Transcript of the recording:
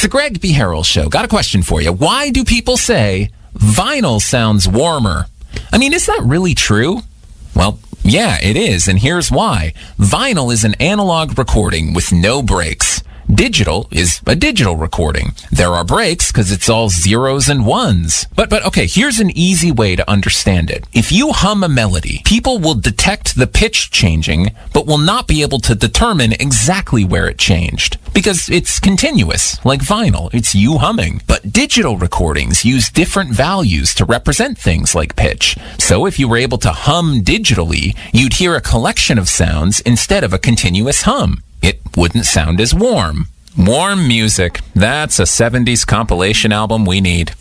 It's the Greg B. Harrell Show. Got a question for you. Why do people say vinyl sounds warmer? I mean, is that really true? Well, yeah, it is, and here's why. Vinyl is an analog recording with no breaks. Digital is a digital recording. There are breaks because it's all zeros and ones. But okay, here's an easy way to understand it. If you hum a melody, people will detect the pitch changing, but will not be able to determine exactly where it changed. Because it's continuous, like vinyl. It's you humming. But digital recordings use different values to represent things like pitch. So if you were able to hum digitally, you'd hear a collection of sounds instead of a continuous hum. It wouldn't sound as warm. Warm music. That's a 70s compilation album we need.